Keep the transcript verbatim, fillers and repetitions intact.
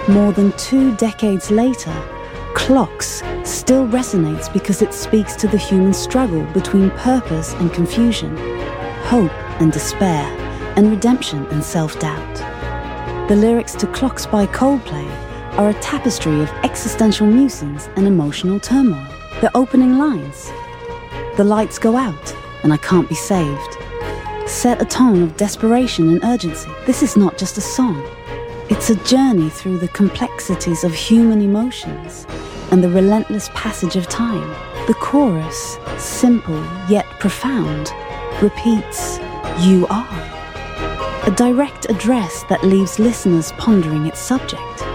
More than two decades later, Clocks still resonates because it speaks to the human struggle between purpose and confusion, hope and despair, and redemption and self-doubt. The lyrics to Clocks by Coldplay are a tapestry of existential nuisance and emotional turmoil. The opening lines, "The lights go out and I can't be saved," set a tone of desperation and urgency. This is not just a song. It's a journey through the complexities of human emotions and the relentless passage of time. The chorus, simple yet profound, repeats, "You are," a direct address that leaves listeners pondering its subject.